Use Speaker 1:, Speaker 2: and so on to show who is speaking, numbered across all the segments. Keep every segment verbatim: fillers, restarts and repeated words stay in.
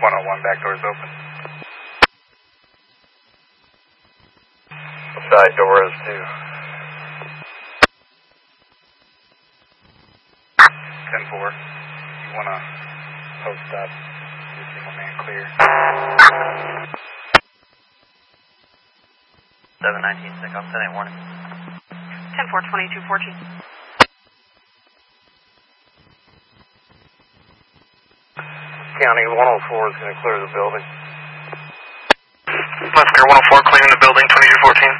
Speaker 1: one oh one, back door's open.
Speaker 2: Side door is two.
Speaker 1: ten four. You want to post up. Your single man clear.
Speaker 3: seven nineteen, six on ten eight warning.
Speaker 4: ten four, twenty-two fourteen.
Speaker 2: County one oh four is going to clear the building.
Speaker 5: Lester one oh four clearing the building, twenty-two fourteen.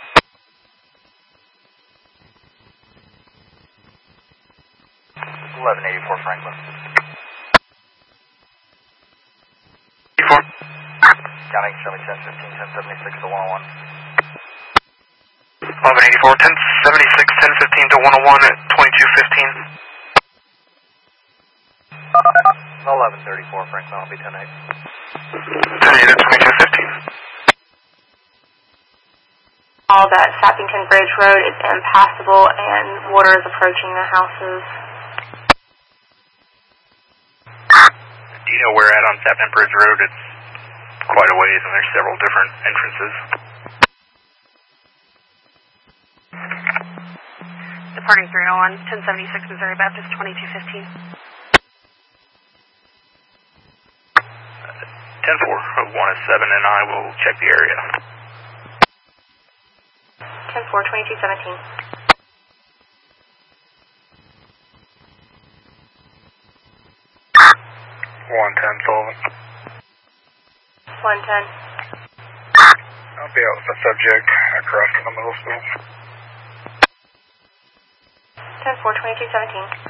Speaker 3: eleven eighty-four Franklin.
Speaker 5: eighty-four.
Speaker 3: County, show me ten fifteen, ten seventy-six to one oh one.
Speaker 5: eleven eighty-four, ten seventy-six, ten fifteen to one oh one at twenty-two fifteen.
Speaker 3: eleven thirty-four Franklin, I'll be ten eight.
Speaker 5: ten eight at twenty-two fifteen.
Speaker 4: All that Sappington Bridge Road is impassable and water is approaching the houses.
Speaker 1: Do you know where at on Sappington Bridge Road? It's quite a ways and there's several different entrances.
Speaker 4: Departing three oh one, ten seventy-six Missouri Baptist, twenty-two fifteen.
Speaker 1: ten four, one is seven and I will check the area.
Speaker 4: ten four, twenty-two seventeen.
Speaker 1: one ten Sullivan.
Speaker 4: one ten.
Speaker 1: I'll be out with the subject across from the middle school.
Speaker 4: ten four, twenty-two seventeen.